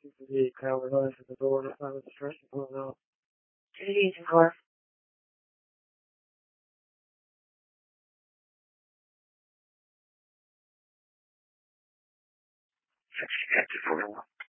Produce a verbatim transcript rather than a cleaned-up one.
The coward lies at the door, and I was stressed and pulling out. Take it easy, car. Six, active for